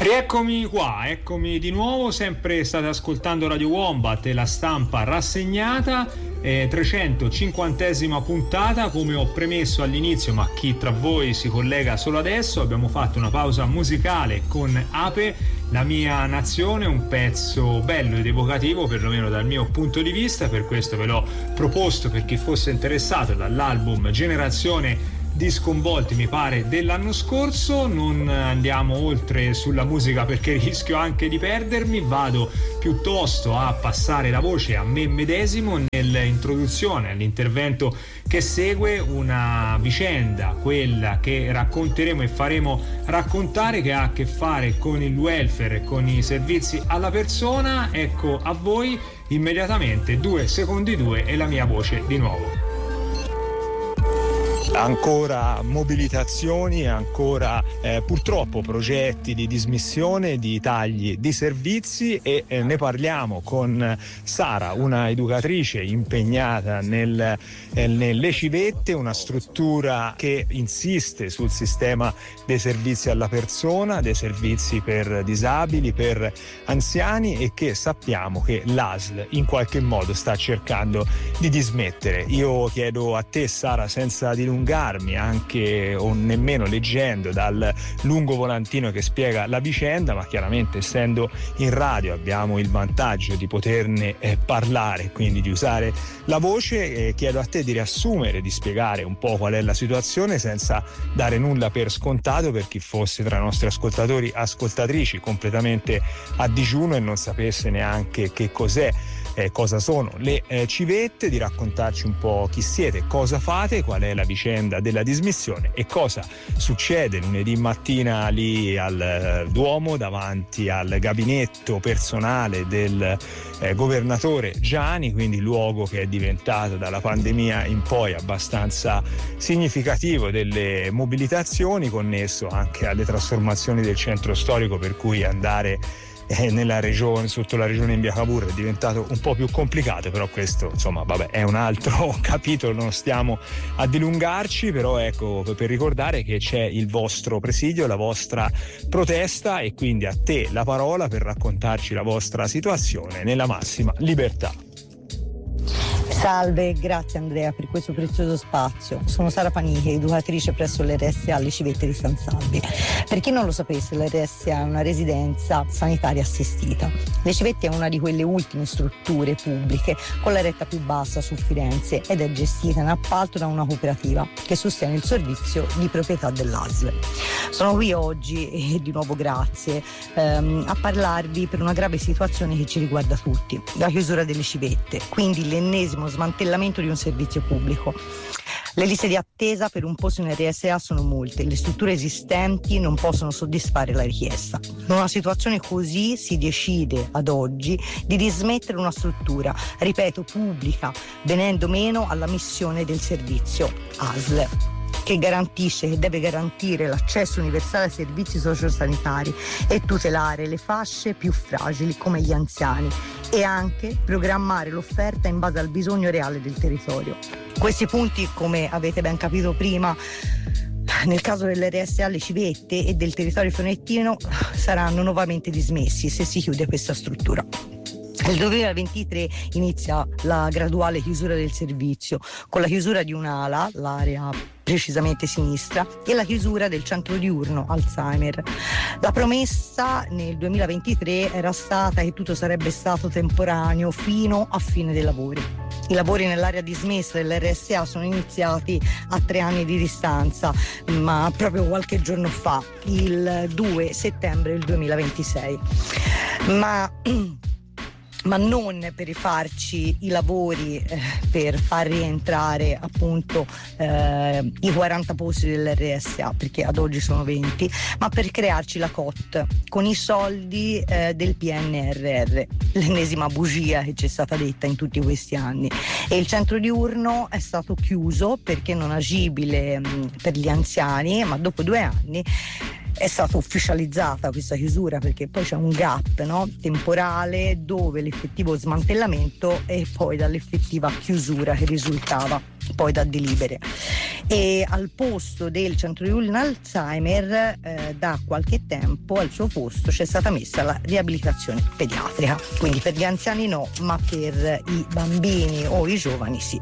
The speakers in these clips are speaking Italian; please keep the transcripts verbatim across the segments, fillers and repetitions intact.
Rieccomi qua, eccomi di nuovo, sempre state ascoltando Radio Wombat e la stampa rassegnata, eh, trecentocinquantesima puntata, come ho premesso all'inizio, ma chi tra voi si collega solo adesso, abbiamo fatto una pausa musicale con Ape, La mia nazione, un pezzo bello ed evocativo, perlomeno dal mio punto di vista, per questo ve l'ho proposto per chi fosse interessato, dall'album Generazione di Sconvolti, mi pare dell'anno scorso. Non andiamo oltre sulla musica perché rischio anche di perdermi, vado piuttosto a passare la voce a me medesimo nell'introduzione all'intervento che segue, una vicenda, quella che racconteremo e faremo raccontare, che ha a che fare con il welfare e con i servizi alla persona. Ecco a voi immediatamente due secondi due e la mia voce di nuovo. Ancora mobilitazioni, ancora eh, purtroppo progetti di dismissione, di tagli di servizi e eh, ne parliamo con Sara, una educatrice impegnata nel, eh, nelle civette, una struttura che insiste sul sistema dei servizi alla persona, dei servizi per disabili, per anziani, e che sappiamo che l'A S L in qualche modo sta cercando di dismettere. Io chiedo a te, Sara, senza dilungarmi anche o nemmeno leggendo dal lungo volantino che spiega la vicenda, ma chiaramente essendo in radio abbiamo il vantaggio di poterne eh, parlare, quindi di usare la voce, eh, chiedo a te di riassumere, di spiegare un po' qual è la situazione senza dare nulla per scontato per chi fosse tra i nostri ascoltatori ascoltatrici completamente a digiuno e non sapesse neanche che cos'è. Eh, cosa sono le eh, civette, di raccontarci un po' chi siete, cosa fate, qual è la vicenda della dismissione e cosa succede lunedì mattina lì al eh, Duomo davanti al gabinetto personale del eh, governatore Giani, quindi luogo che è diventato dalla pandemia in poi abbastanza significativo delle mobilitazioni, connesso anche alle trasformazioni del centro storico, per cui andare Eh, nella regione, sotto la regione in via Cavour, è diventato un po' più complicato, però questo insomma vabbè è un altro capitolo, non stiamo a dilungarci, però ecco per ricordare che c'è il vostro presidio, la vostra protesta, e quindi a te la parola per raccontarci la vostra situazione nella massima libertà. Salve, grazie Andrea per questo prezioso spazio. Sono Sara Paniche, educatrice presso l'R S A alle Civette di San Salvi. Per chi non lo sapesse, l'R S A è una residenza sanitaria assistita. Le Civette è una di quelle ultime strutture pubbliche con la retta più bassa su Firenze ed è gestita in appalto da una cooperativa che sostiene il servizio di proprietà dell'A S L. Sono qui oggi, e di nuovo grazie, ehm, a parlarvi per una grave situazione che ci riguarda tutti, la chiusura delle Civette, quindi l'ennesimo smantellamento di un servizio pubblico. Le liste di attesa per un posto in R S A sono molte, le strutture esistenti non possono soddisfare la richiesta. In una situazione così si decide ad oggi di dismettere una struttura, ripeto, pubblica, venendo meno alla missione del servizio A S L, che garantisce, che deve garantire l'accesso universale ai servizi sociosanitari e tutelare le fasce più fragili come gli anziani, e anche programmare l'offerta in base al bisogno reale del territorio. Questi punti, come avete ben capito prima, nel caso dell'R S A Le Civette e del territorio fiorentino, saranno nuovamente dismessi se si chiude questa struttura. Nel duemilaventitré inizia la graduale chiusura del servizio, con la chiusura di un'ala, l'area precisamente sinistra, e la chiusura del centro diurno Alzheimer. La promessa nel duemilaventitré era stata che tutto sarebbe stato temporaneo fino a fine dei lavori. I lavori nell'area dismessa dell'R S A sono iniziati a tre anni di distanza, ma proprio qualche giorno fa, il due settembre del duemilaventisei. Ma ma non per rifarci i lavori eh, per far rientrare appunto eh, i quaranta posti dell'R S A, perché ad oggi sono venti, ma per crearci la C O T con i soldi eh, del P N R R, l'ennesima bugia che ci è stata detta in tutti questi anni. E il centro diurno è stato chiuso perché non agibile mh, per gli anziani, ma dopo due anni è stata ufficializzata questa chiusura, perché poi c'è un gap, no, temporale, dove l'effettivo smantellamento e poi dall'effettiva chiusura che risultava poi da delibere. e al posto del centro di Alzheimer eh, da qualche tempo al suo posto c'è stata messa la riabilitazione pediatrica, quindi per gli anziani no, ma per i bambini o i giovani sì.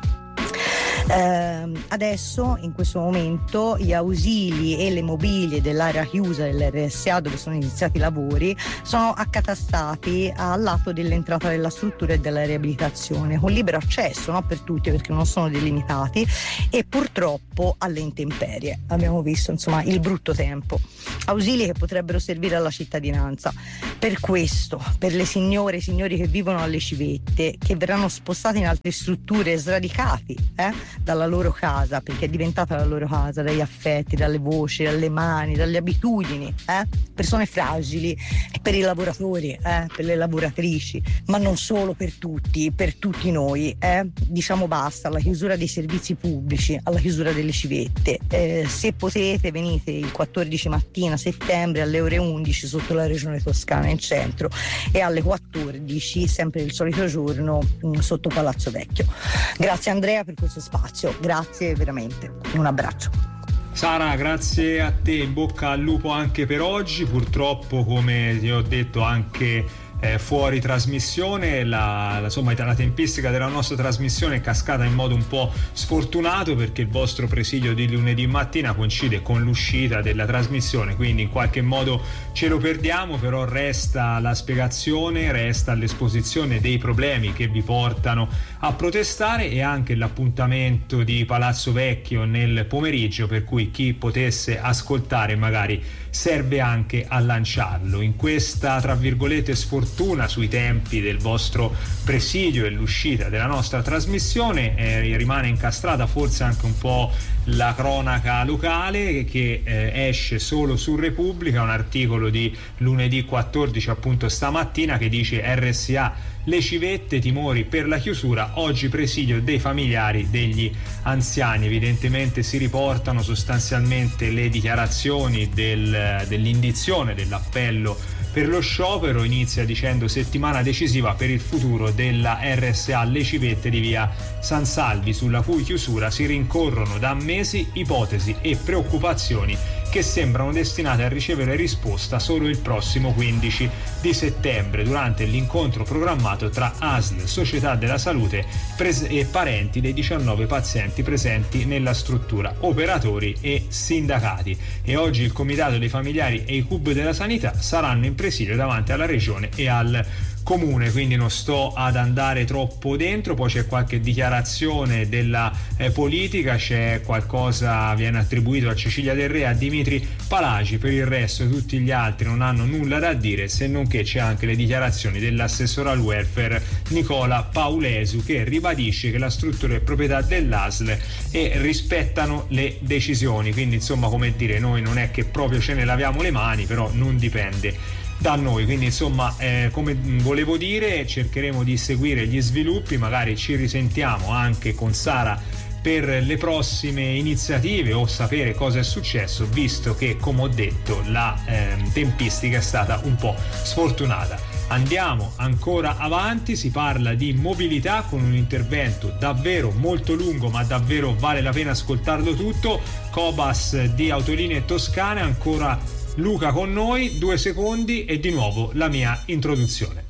Eh, adesso in questo momento gli ausili e le mobilie dell'area chiusa dell'R S A dove sono iniziati i lavori sono accatastati al lato dell'entrata della struttura e della riabilitazione con libero accesso, no, per tutti perché non sono delimitati, e purtroppo alle intemperie. Abbiamo visto insomma il brutto tempo, ausili che potrebbero servire alla cittadinanza. Per questo, per le signore e i signori che vivono alle civette, che verranno spostati in altre strutture, sradicati eh, dalla loro casa, perché è diventata la loro casa, dagli affetti, dalle voci, dalle mani, dalle abitudini, eh? persone fragili, e per i lavoratori, eh? per le lavoratrici, ma non solo, per tutti, per tutti noi. Eh? Diciamo basta alla chiusura dei servizi pubblici, alla chiusura delle civette. Eh, se potete venite il quattordici mattina settembre alle ore undici sotto la Regione Toscana in centro e alle quattordici, sempre il solito giorno, sotto Palazzo Vecchio. Grazie Andrea per questo spazio, grazie veramente, un abbraccio. Sara, grazie a te, in bocca al lupo anche per oggi. Purtroppo, come ti ho detto anche eh, fuori trasmissione, la, la, insomma, la tempistica della nostra trasmissione è cascata in modo un po' sfortunato, perché il vostro presidio di lunedì mattina coincide con l'uscita della trasmissione, quindi in qualche modo ce lo perdiamo, però resta la spiegazione, resta l'esposizione dei problemi che vi portano a protestare e anche l'appuntamento di Palazzo Vecchio nel pomeriggio, per cui chi potesse ascoltare magari serve anche a lanciarlo. In questa, tra virgolette, sfortuna sui tempi del vostro presidio e l'uscita della nostra trasmissione, eh, rimane incastrata forse anche un po' la cronaca locale che eh, esce solo su Repubblica, un articolo di lunedì quattordici appunto stamattina che dice: R S A le civette, timori per la chiusura, oggi presidio dei familiari degli anziani. Evidentemente si riportano sostanzialmente le dichiarazioni del, dell'indizione dell'appello per lo sciopero. Inizia dicendo: settimana decisiva per il futuro della R S A le civette di via San Salvi, sulla cui chiusura si rincorrono da mesi ipotesi e preoccupazioni che sembrano destinate a ricevere risposta solo il prossimo quindici di settembre, durante l'incontro programmato tra A S L, Società della Salute pres- e parenti dei diciannove pazienti presenti nella struttura, operatori e sindacati. E oggi il Comitato dei Familiari e i C U B della Sanità saranno in presidio davanti alla Regione e al Comune, quindi non sto ad andare troppo dentro. Poi c'è qualche dichiarazione della eh, politica, c'è qualcosa, viene attribuito a Cecilia Del Re, a Dimitri Palagi. Per il resto tutti gli altri non hanno nulla da dire, se non che c'è anche le dichiarazioni dell'assessore al welfare Nicola Paulesu, che ribadisce che la struttura è proprietà dell'A S L e rispettano le decisioni. Quindi insomma, come dire, noi non è che proprio ce ne laviamo le mani, però non dipende da noi. Quindi insomma, eh, come volevo dire, cercheremo di seguire gli sviluppi, magari ci risentiamo anche con Sara per le prossime iniziative o sapere cosa è successo, visto che, come ho detto, la eh, tempistica è stata un po' sfortunata. Andiamo ancora avanti, si parla di mobilità con un intervento davvero molto lungo, ma davvero vale la pena ascoltarlo tutto. Cobas di Autolinee Toscane, ancora Luca con noi, due secondi e di nuovo la mia introduzione.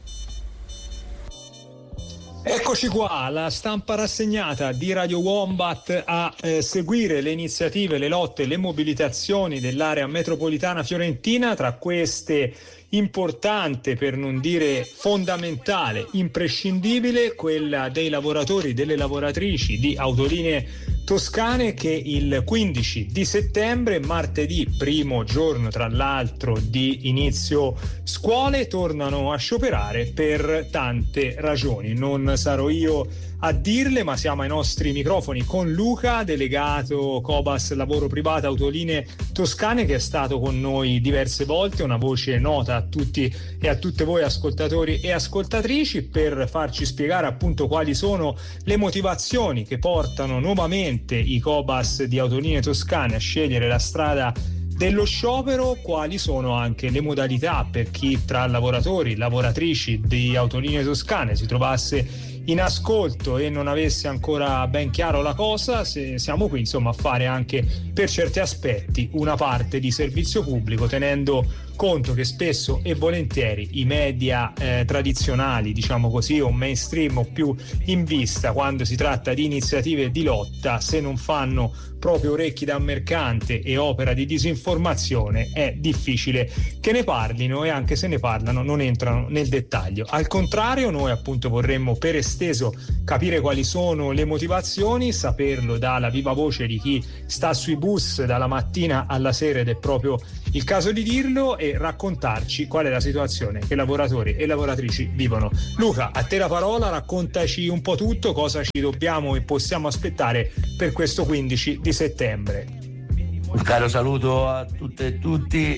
Eccoci qua, la stampa rassegnata di Radio Wombat a eh, seguire le iniziative, le lotte, le mobilitazioni dell'area metropolitana fiorentina. Tra queste importante, per non dire fondamentale, imprescindibile, quella dei lavoratori e delle lavoratrici di Autolinee Toscane, che il quindici di settembre, martedì, primo giorno tra l'altro di inizio scuole, tornano a scioperare per tante ragioni. Non sarò io a dirle, ma siamo ai nostri microfoni con Luca, delegato Cobas Lavoro Privato Autolinee Toscane, che è stato con noi diverse volte, una voce nota a tutti e a tutte voi ascoltatori e ascoltatrici, per farci spiegare appunto quali sono le motivazioni che portano nuovamente i Cobas di Autolinee Toscane a scegliere la strada dello sciopero, quali sono anche le modalità per chi tra lavoratori, lavoratrici di Autolinee Toscane si trovasse in ascolto e non avesse ancora ben chiaro la cosa. Se siamo qui insomma a fare anche per certi aspetti una parte di servizio pubblico, tenendo conto che spesso e volentieri i media eh, tradizionali, diciamo così, o mainstream o più in vista quando si tratta di iniziative di lotta, se non fanno proprio orecchi da mercante e opera di disinformazione, è difficile che ne parlino, e anche se ne parlano non entrano nel dettaglio. Al contrario, noi appunto vorremmo per esteso capire quali sono le motivazioni, saperlo dalla viva voce di chi sta sui bus dalla mattina alla sera, ed è proprio il caso di dirlo, e raccontarci qual è la situazione che lavoratori e lavoratrici vivono. Luca, a te la parola, raccontaci un po' tutto, cosa ci dobbiamo e possiamo aspettare per questo quindici di settembre. Un caro saluto a tutte e tutti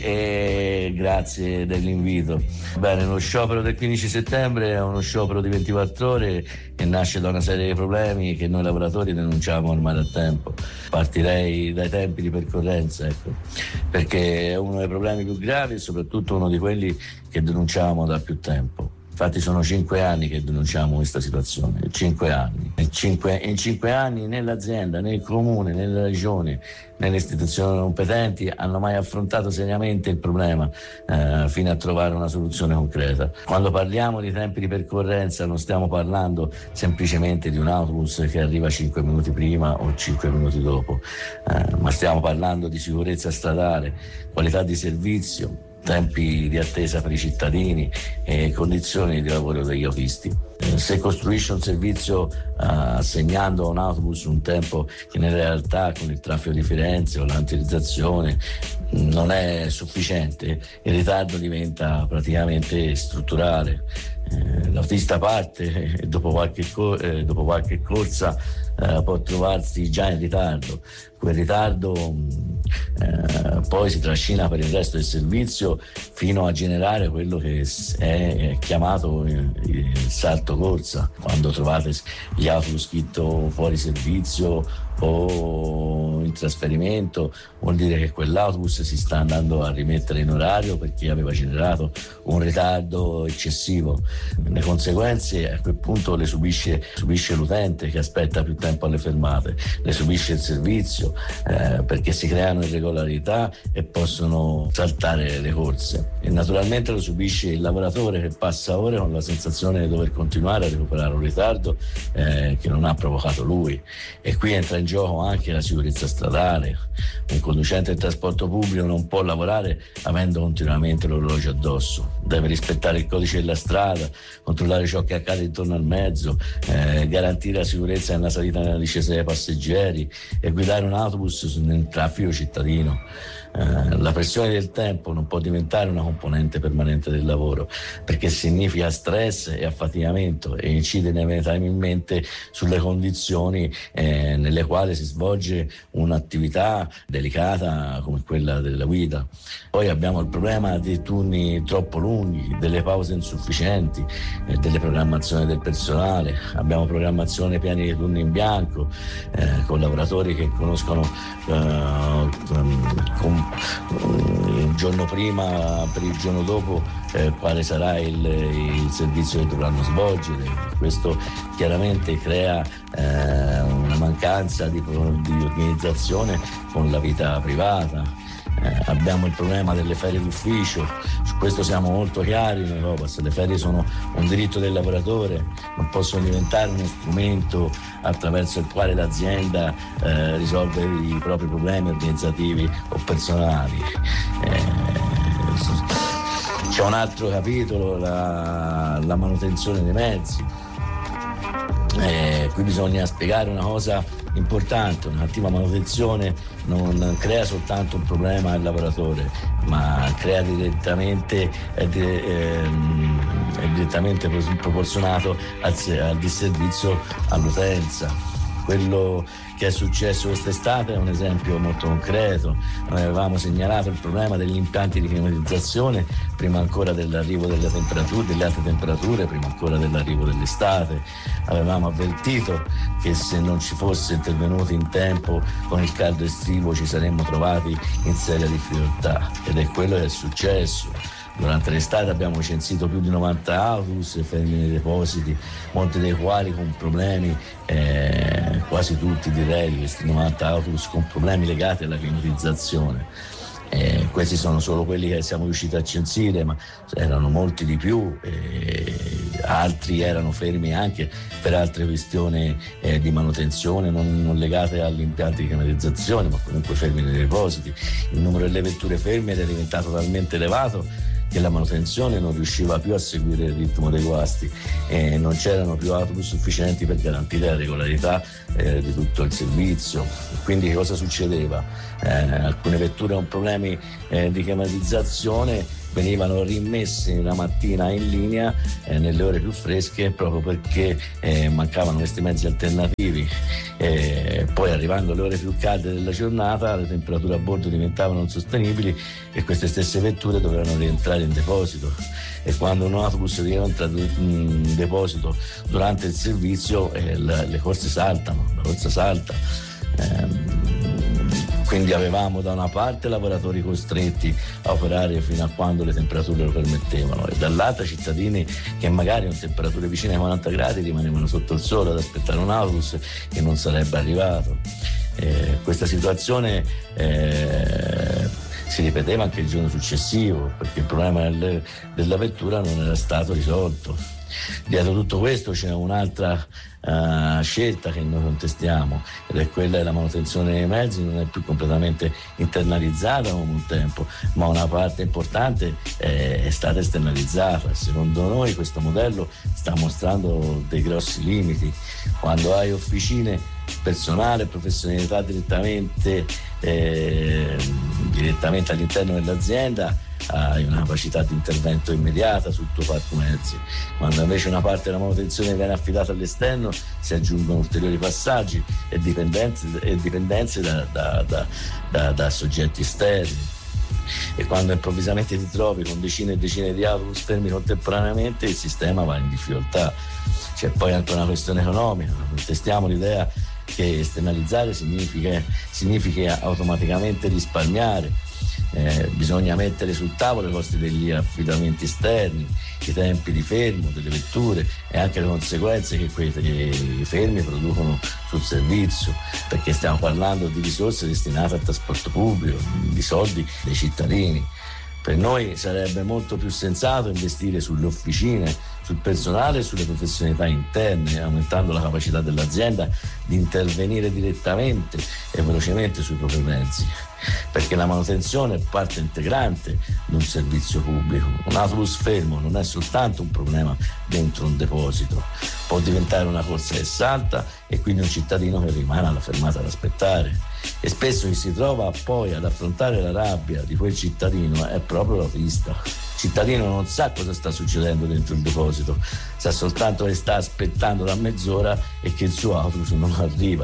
e grazie dell'invito. Bene, lo sciopero del quindici settembre è uno sciopero di ventiquattro ore che nasce da una serie di problemi che noi lavoratori denunciamo ormai da tempo. Partirei dai tempi di percorrenza, ecco, perché è uno dei problemi più gravi e soprattutto uno di quelli che denunciamo da più tempo. Infatti sono cinque anni che denunciamo questa situazione, cinque anni. In cinque, in cinque anni né l'azienda, né il comune, né la regione, né le istituzioni competenti hanno mai affrontato seriamente il problema eh, fino a trovare una soluzione concreta. Quando parliamo di tempi di percorrenza non stiamo parlando semplicemente di un autobus che arriva cinque minuti prima o cinque minuti dopo, eh, ma stiamo parlando di sicurezza stradale, qualità di servizio, tempi di attesa per i cittadini e condizioni di lavoro degli autisti. Se costruisce un servizio uh, assegnando a un autobus un tempo che in realtà con il traffico di Firenze o l'antizzazione non è sufficiente, il ritardo diventa praticamente strutturale. Eh, l'autista parte e dopo qualche, co- eh, dopo qualche corsa eh, può trovarsi già in ritardo. Quel ritardo eh, poi si trascina per il resto del servizio fino a generare quello che è chiamato il, il salto corsa. Quando trovate gli autobus scritto fuori servizio o in trasferimento, vuol dire che quell'autobus si sta andando a rimettere in orario perché aveva generato un ritardo eccessivo. Le conseguenze a quel punto le subisce, subisce l'utente che aspetta più tempo alle fermate, le subisce il servizio eh, perché si creano irregolarità e possono saltare le corse, e naturalmente lo subisce il lavoratore che passa ore con la sensazione di dover continuare a recuperare un ritardo eh, che non ha provocato lui. E qui entra in gioco anche la sicurezza stradale. Un conducente del trasporto pubblico non può lavorare avendo continuamente l'orologio addosso, deve rispettare il codice della strada, controllare ciò che accade intorno al mezzo, eh, garantire la sicurezza nella salita e nella discesa dei passeggeri e guidare un autobus nel traffico cittadino. Eh, la pressione del tempo non può diventare una componente permanente del lavoro, perché significa stress e affaticamento e incide inevitabilmente sulle condizioni eh, nelle quali si svolge un'attività delicata come quella della guida. Poi abbiamo il problema dei turni troppo lunghi, delle pause insufficienti, eh, delle programmazioni del personale. Abbiamo programmazione piani di turni in bianco, eh, con lavoratori che conoscono eh, con il giorno prima per il giorno dopo eh, quale sarà il, il servizio che dovranno svolgere. Questo chiaramente crea eh, una mancanza di, di organizzazione con la vita privata. Eh, abbiamo il problema delle ferie d'ufficio, su questo siamo molto chiari in Europa. Se le ferie sono un diritto del lavoratore, non possono diventare uno strumento attraverso il quale l'azienda eh, risolve i propri problemi organizzativi o personali. Eh, c'è un altro capitolo, la, la manutenzione dei mezzi. Eh, qui bisogna spiegare una cosa importante: una cattiva manutenzione non crea soltanto un problema al lavoratore, ma crea direttamente è, di, è, è direttamente proporzionato al, al disservizio all'utenza. Quello che è successo quest'estate è un esempio molto concreto. Noi avevamo segnalato il problema degli impianti di climatizzazione prima ancora dell'arrivo delle temperature, delle alte temperature, prima ancora dell'arrivo dell'estate. Avevamo avvertito che se non ci fosse intervenuti in tempo con il caldo estivo ci saremmo trovati in seria difficoltà, ed è quello che è successo. Durante l'estate abbiamo censito più di novanta autobus fermi nei depositi, molti dei quali con problemi, eh, quasi tutti direi, questi novanta autobus con problemi legati alla climatizzazione. Eh, questi sono solo quelli che siamo riusciti a censire, ma erano molti di più, eh, altri erano fermi anche per altre questioni eh, di manutenzione non, non legate agli impianti di climatizzazione, ma comunque fermi nei depositi. Il numero delle vetture ferme era diventato talmente elevato che la manutenzione non riusciva più a seguire il ritmo dei guasti e non c'erano più autobus sufficienti per garantire la regolarità eh, di tutto il servizio. Quindi cosa succedeva? Eh, alcune vetture con problemi eh, di climatizzazione venivano rimesse la mattina in linea eh, nelle ore più fresche, proprio perché eh, mancavano questi mezzi alternativi. E poi arrivando alle ore più calde della giornata le temperature a bordo diventavano insostenibili e queste stesse vetture dovevano rientrare in deposito, e quando un autobus rientra in deposito durante il servizio eh, la, le corse saltano, la corsa salta. Ehm, Quindi avevamo da una parte lavoratori costretti a operare fino a quando le temperature lo permettevano, e dall'altra cittadini che magari con temperature vicine ai quaranta gradi rimanevano sotto il sole ad aspettare un autobus che non sarebbe arrivato. Eh, questa situazione eh, si ripeteva anche il giorno successivo, perché il problema del, della vettura non era stato risolto. Dietro tutto questo c'è un'altra uh, scelta che noi contestiamo, ed è quella della manutenzione dei mezzi. Non è più completamente internalizzata come un tempo, ma una parte importante è, è stata esternalizzata. Secondo noi questo modello sta mostrando dei grossi limiti. Quando hai officine, personale, professionalità direttamente, eh, direttamente all'interno dell'azienda, hai una capacità di intervento immediata sul tuo parco mezzi. Quando invece una parte della manutenzione viene affidata all'esterno, si aggiungono ulteriori passaggi e dipendenze, e dipendenze da, da, da, da, da soggetti esterni. E quando improvvisamente ti trovi con decine e decine di autobus fermi contemporaneamente, il sistema va in difficoltà. C'è poi anche una questione economica. Contestiamo l'idea che esternalizzare significa, significa automaticamente risparmiare. Eh, bisogna mettere sul tavolo i costi degli affidamenti esterni, i tempi di fermo delle vetture e anche le conseguenze che quei fermi producono sul servizio, perché stiamo parlando di risorse destinate al trasporto pubblico, di soldi dei cittadini. Per noi sarebbe molto più sensato investire sulle officine, sul personale e sulle professionalità interne, aumentando la capacità dell'azienda di intervenire direttamente e velocemente sui propri mezzi, perché la manutenzione è parte integrante di un servizio pubblico. Un autobus fermo non è soltanto un problema dentro un deposito, può diventare una corsa che salta e quindi un cittadino che rimane alla fermata ad aspettare. E spesso chi si trova poi ad affrontare la rabbia di quel cittadino è proprio l'autista. Il cittadino non sa cosa sta succedendo dentro il deposito, sa soltanto che sta aspettando da mezz'ora e che il suo autobus non arriva.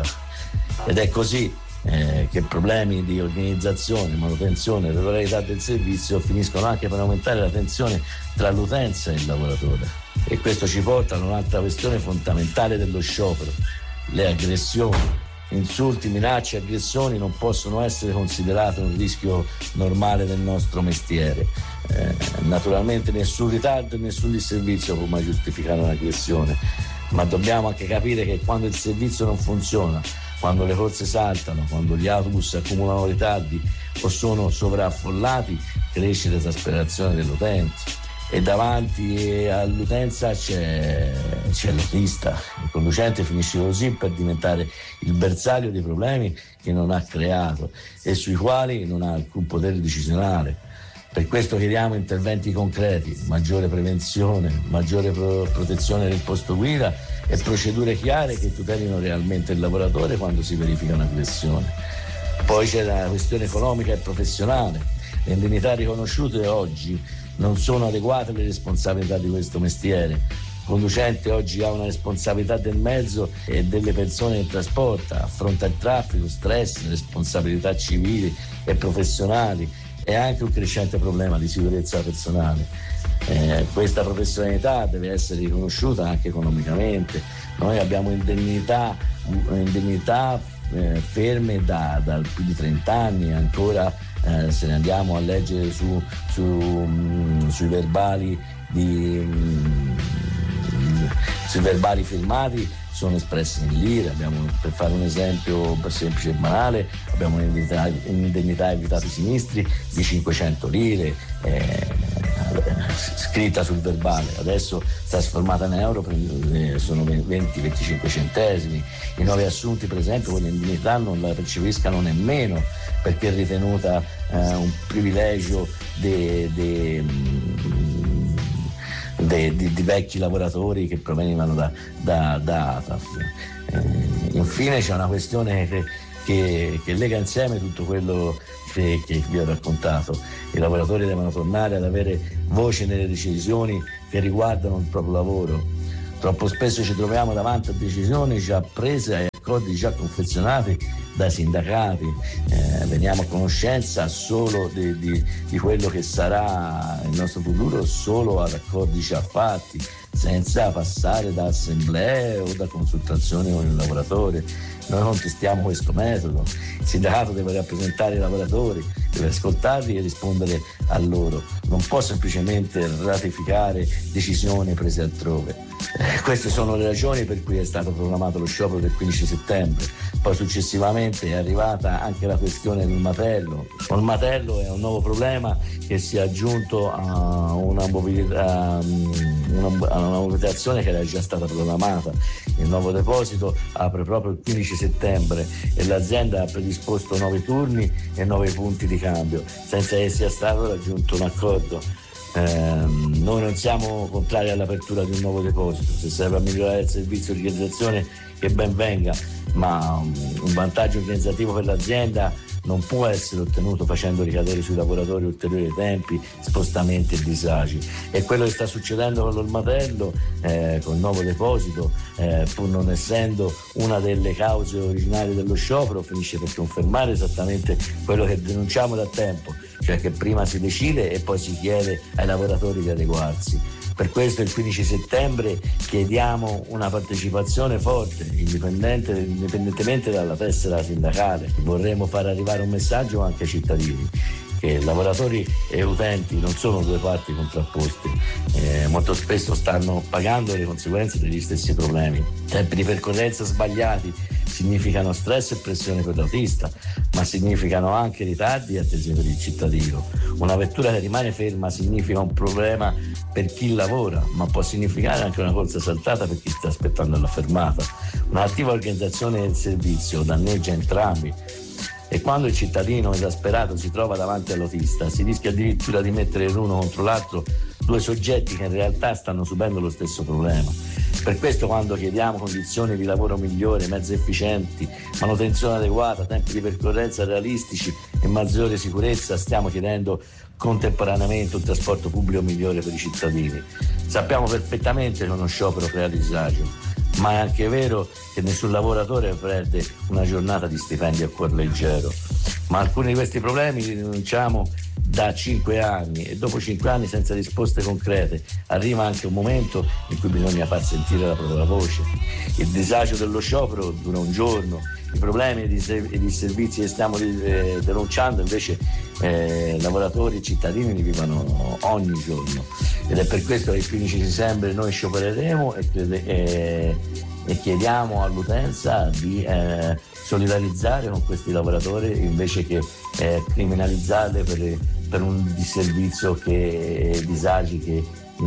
Ed è così eh, che problemi di organizzazione, manutenzione e regolarità del servizio finiscono anche per aumentare la tensione tra l'utenza e il lavoratore. E questo ci porta a un'altra questione fondamentale dello sciopero: le aggressioni. Insulti, minacce, aggressioni non possono essere considerate un rischio normale del nostro mestiere. Eh, naturalmente nessun ritardo e nessun disservizio può mai giustificare un'aggressione, ma dobbiamo anche capire che quando il servizio non funziona, quando le corse saltano, quando gli autobus accumulano ritardi o sono sovraffollati, cresce l'esasperazione dell'utente. E davanti all'utenza c'è, c'è l'autista. Il conducente finisce così per diventare il bersaglio di problemi che non ha creato e sui quali non ha alcun potere decisionale. Per questo chiediamo interventi concreti, maggiore prevenzione, maggiore pro- protezione del posto guida e procedure chiare che tutelino realmente il lavoratore quando si verifica un'aggressione. Poi c'è la questione economica e professionale. Le indennità riconosciute oggi non sono adeguate alle responsabilità di questo mestiere. conducente oggi ha una responsabilità del mezzo e delle persone che trasporta, affronta il traffico, stress, responsabilità civili e professionali e anche un crescente problema di sicurezza personale. Eh, questa professionalità deve essere riconosciuta anche economicamente. Noi abbiamo indennità, indennità eh, ferme da, da più di trenta anni, ancora eh, se ne andiamo a leggere su, su, mh, sui verbali di, mh, sui verbali firmati sono espressi in lire. Abbiamo, per fare un esempio semplice e banale, abbiamo un'indennità, un'indennità evitati sinistri di cinquecento lire eh, scritta sul verbale, adesso trasformata in euro sono venti venticinque centesimi. I nuovi assunti per esempio quell'indennità non la percepiscano nemmeno, perché è ritenuta eh, un privilegio de, de, de, de, di vecchi lavoratori che provenivano da, da, da ATAF. Eh, infine c'è una questione che, che, che lega insieme tutto quello che, che vi ho raccontato. I lavoratori devono tornare ad avere voce nelle decisioni che riguardano il proprio lavoro. Troppo spesso ci troviamo davanti a decisioni già prese e accordi già confezionati dai sindacati, eh, veniamo a conoscenza solo di, di, di quello che sarà il nostro futuro solo ad accordi già fatti, senza passare da assemblee o da consultazioni con il lavoratore. Noi contestiamo questo metodo. Il sindacato deve rappresentare i lavoratori, deve ascoltarli e rispondere a loro, non può semplicemente ratificare decisioni prese altrove. Eh, queste sono le ragioni per cui è stato proclamato lo sciopero del quindici settembre. Poi successivamente è arrivata anche la questione del Matello. Il Matello è un nuovo problema che si è aggiunto a una, mobilità, una, a una mobilitazione che era già stata proclamata. Il nuovo deposito apre proprio il quindici settembre e l'azienda ha predisposto nuovi turni e nuovi punti di cambio, senza che sia stato raggiunto un accordo. Eh, noi non siamo contrari all'apertura di un nuovo deposito, se serve a migliorare il servizio di organizzazione che ben venga, ma un vantaggio organizzativo per l'azienda non può essere ottenuto facendo ricadere sui lavoratori ulteriori tempi, spostamenti e disagi. E quello che sta succedendo con l'Olmatello, eh, con il nuovo deposito, eh, pur non essendo una delle cause originarie dello sciopero, finisce per confermare esattamente quello che denunciamo da tempo, cioè che prima si decide e poi si chiede ai lavoratori di adeguarsi. Per questo il quindici settembre chiediamo una partecipazione forte, indipendente, indipendentemente dalla tessera sindacale. Vorremmo far arrivare un messaggio anche ai cittadini, che lavoratori e utenti non sono due parti contrapposte, eh, molto spesso stanno pagando le conseguenze degli stessi problemi. Tempi di percorrenza sbagliati significano stress e pressione per l'autista, ma significano anche ritardi e attese per il cittadino. Una vettura che rimane ferma significa un problema per chi lavora, ma può significare anche una corsa saltata per chi sta aspettando la fermata. Un'attiva organizzazione del servizio danneggia entrambi. E quando il cittadino esasperato si trova davanti all'autista, si rischia addirittura di mettere l'uno contro l'altro due soggetti che in realtà stanno subendo lo stesso problema. Per questo, quando chiediamo condizioni di lavoro migliori, mezzi efficienti, manutenzione adeguata, tempi di percorrenza realistici e maggiore sicurezza, stiamo chiedendo contemporaneamente un trasporto pubblico migliore per i cittadini. Sappiamo perfettamente che uno sciopero crea disagio, ma è anche vero che nessun lavoratore perde una giornata di stipendio a cuor leggero. Ma alcuni di questi problemi li denunciamo da cinque anni e dopo cinque anni senza risposte concrete arriva anche un momento in cui bisogna far sentire la propria voce. Il disagio dello sciopero dura un giorno, i problemi e i disservizi che stiamo eh, denunciando invece eh, lavoratori e cittadini li vivono ogni giorno, ed è per questo che il quindici dicembre noi sciopereremo e, crede, eh, e chiediamo all'utenza di eh, solidarizzare con questi lavoratori invece che eh, criminalizzarli per, per un disservizio che disagi che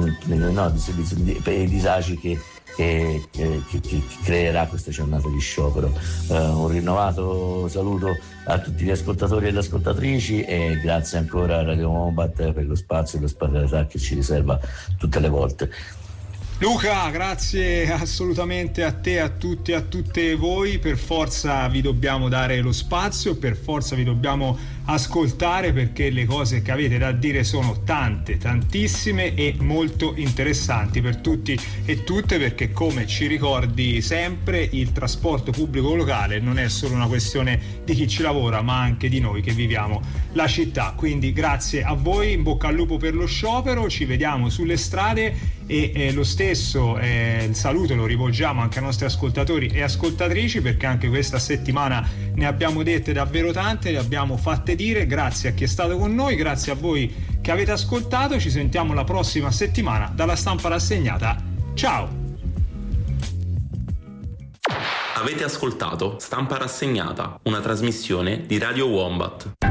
no, disservizio, per i disagi che Che, che, che creerà questa giornata di sciopero. Uh, un rinnovato saluto a tutti gli ascoltatori e le ascoltatrici e grazie ancora a Radio Wombat per lo spazio e l'ospitalità che ci riserva tutte le volte. Luca, grazie assolutamente a te, a tutti e a tutte voi. Per forza vi dobbiamo dare lo spazio, per forza vi dobbiamo ascoltare, perché le cose che avete da dire sono tante, tantissime e molto interessanti per tutti e tutte, perché come ci ricordi sempre il trasporto pubblico locale non è solo una questione di chi ci lavora, ma anche di noi che viviamo la città. Quindi grazie a voi, in bocca al lupo per lo sciopero, ci vediamo sulle strade e eh, lo stesso eh, il saluto lo rivolgiamo anche ai nostri ascoltatori e ascoltatrici, perché anche questa settimana ne abbiamo dette davvero tante, le abbiamo fatte dire. Grazie a chi è stato con noi, grazie a voi che avete ascoltato, ci sentiamo la prossima settimana dalla Stampa Rassegnata. Ciao! Avete ascoltato Stampa Rassegnata, una trasmissione di Radio Wombat.